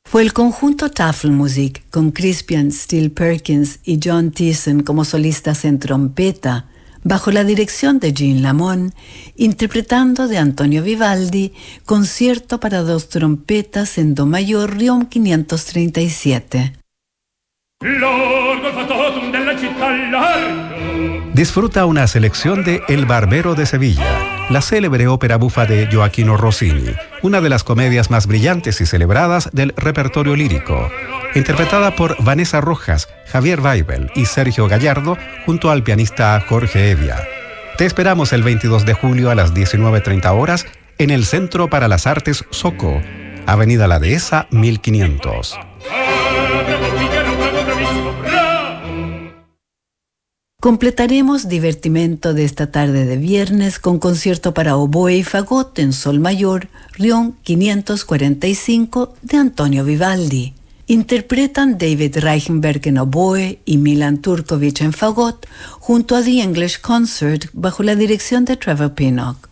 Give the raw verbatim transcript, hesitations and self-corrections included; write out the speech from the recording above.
Fue el conjunto Tafelmusik, con Crispian Steele Perkins y John Thiessen como solistas en trompeta, bajo la dirección de Jean Lamont, interpretando de Antonio Vivaldi, concierto para dos trompetas en do mayor, Riom quinientos treinta y siete. Disfruta una selección de El Barbero de Sevilla, la célebre ópera bufa de Gioachino Rossini, una de las comedias más brillantes y celebradas del repertorio lírico, interpretada por Vanessa Rojas, Javier Weibel y Sergio Gallardo, junto al pianista Jorge Evia. Te esperamos el veintidós de julio a las diecinueve treinta horas en el Centro para las Artes Soco, Avenida La Dehesa mil quinientos. Completaremos divertimento de esta tarde de viernes con concierto para oboe y fagot en sol mayor, Riom quinientos cuarenta y cinco de Antonio Vivaldi. Interpretan David Reichenberg en oboe y Milan Turkovic en fagot, junto a The English Concert bajo la dirección de Trevor Pinnock.